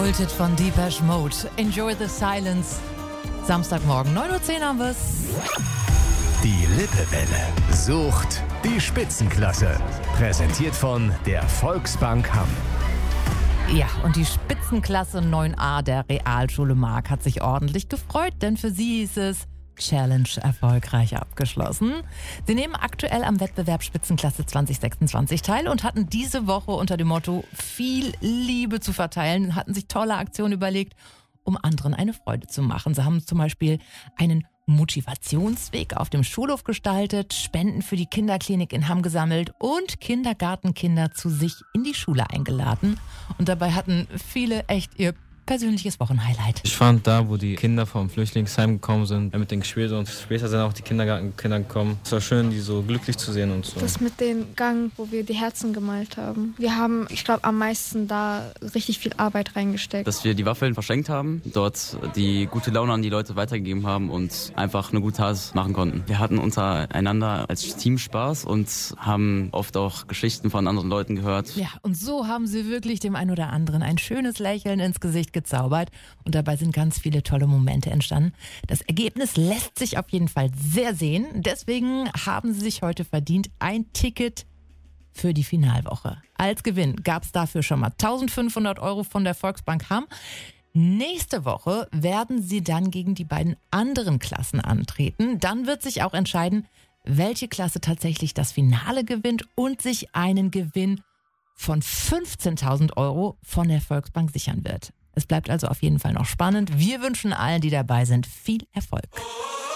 Kulthit von Depeche Mode. Enjoy the Silence. Samstagmorgen, 9:10 Uhr haben wir's. Die Lippewelle sucht die Spitzenklasse. Präsentiert von der Volksbank Hamm. Ja, und die Spitzenklasse 9a der Realschule Mark hat sich ordentlich gefreut, denn für sie hieß es Challenge erfolgreich abgeschlossen. Sie nehmen aktuell am Wettbewerb Spitzenklasse 2026 teil und hatten diese Woche unter dem Motto viel Liebe zu verteilen, hatten sich tolle Aktionen überlegt, um anderen eine Freude zu machen. Sie haben zum Beispiel einen Motivationsweg auf dem Schulhof gestaltet, Spenden für die Kinderklinik in Hamm gesammelt und Kindergartenkinder zu sich in die Schule eingeladen. Und dabei hatten viele echt ihr persönliches Wochenhighlight. Ich fand da, wo die Kinder vom Flüchtlingsheim gekommen sind, mit denen gespielt und später sind auch die Kindergartenkinder gekommen. Es war schön, die so glücklich zu sehen und so. Das mit dem Gang, wo wir die Herzen gemalt haben. Wir haben, ich glaube, am meisten da richtig viel Arbeit reingesteckt. Dass wir die Waffeln verschenkt haben, dort die gute Laune an die Leute weitergegeben haben und einfach eine gute Tat machen konnten. Wir hatten untereinander als Team Spaß und haben oft auch Geschichten von anderen Leuten gehört. Ja, und so haben sie wirklich dem einen oder anderen ein schönes Lächeln ins Gesicht gezaubert und dabei sind ganz viele tolle Momente entstanden. Das Ergebnis lässt sich auf jeden Fall sehr sehen. Deswegen haben sie sich heute verdient ein Ticket für die Finalwoche. Als Gewinn gab es dafür schon mal 1.500 € von der Volksbank Hamm. Nächste Woche werden sie dann gegen die beiden anderen Klassen antreten. Dann wird sich auch entscheiden, welche Klasse tatsächlich das Finale gewinnt und sich einen Gewinn von 15.000 € von der Volksbank sichern wird. Es bleibt also auf jeden Fall noch spannend. Wir wünschen allen, die dabei sind, viel Erfolg.